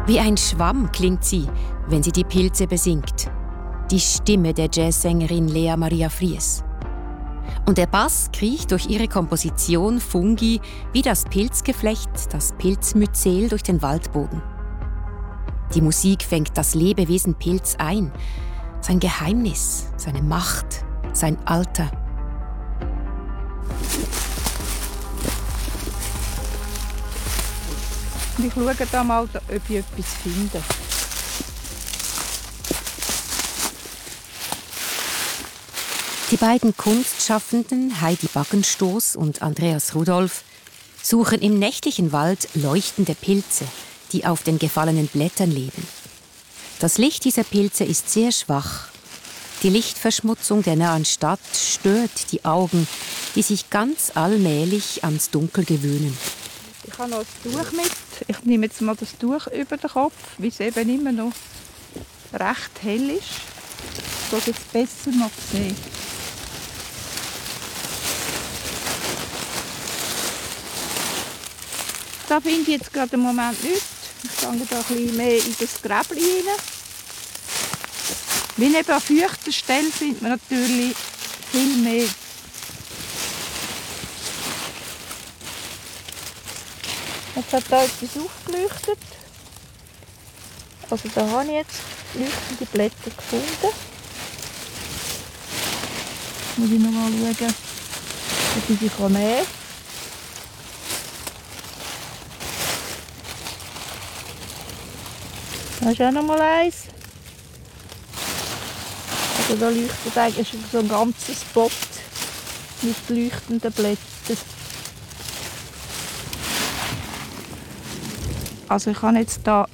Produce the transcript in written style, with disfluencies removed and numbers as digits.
Wie ein Schwamm klingt sie, wenn sie die Pilze besingt. Die Stimme der Jazzsängerin Lea Maria Fries. Und der Bass kriecht durch ihre Komposition Fungi wie das Pilzgeflecht, das Pilzmyzel durch den Waldboden. Die Musik fängt das Lebewesen Pilz ein, sein Geheimnis, seine Macht, sein Alter. Ich schaue da mal, ob ich etwas finde. Die beiden Kunstschaffenden Heidi Baggenstoß und Andreas Rudolph suchen im nächtlichen Wald leuchtende Pilze, die auf den gefallenen Blättern leben. Das Licht dieser Pilze ist sehr schwach. Die Lichtverschmutzung der nahen Stadt stört die Augen, die sich ganz allmählich ans Dunkel gewöhnen. Ich habe noch ein Tuch mit. Ich nehme jetzt mal das Tuch über den Kopf, weil es eben immer noch recht hell ist. Ich kann jetzt besser noch sehen. Da finde ich jetzt gerade im Moment nichts. Ich gehe da ein bisschen mehr in das Gräbchen rein. Wenn eben an feuchter Stelle findet man natürlich viel mehr. Jetzt hat da etwas aufgeleuchtet. Also da habe ich jetzt leuchtende Blätter gefunden. Jetzt muss ich noch mal schauen, ob ich sie nehmen kann. Da ist auch noch mal eins. Also da leuchtet eigentlich so ein ganzer Spot mit leuchtenden Blättern. Also ich habe jetzt da